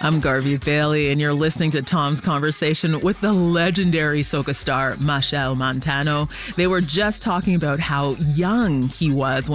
I'm Garvey Bailey, and you're listening to Tom's conversation with the legendary soca star Machel Montano. They were just talking about how young he was when